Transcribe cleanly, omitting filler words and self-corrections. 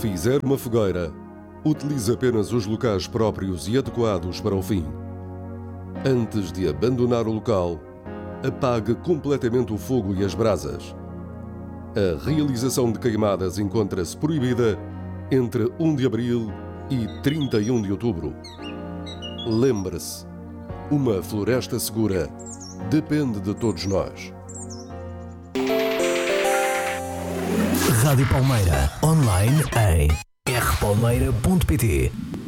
fizer uma fogueira, utilize apenas os locais próprios e adequados para o fim. Antes de abandonar o local, apague completamente o fogo e as brasas. A realização de queimadas encontra-se proibida entre 1 de abril e 31 de outubro. Lembre-se, uma floresta segura depende de todos nós. Rádio Palmeira, online em rpalmeira.pt.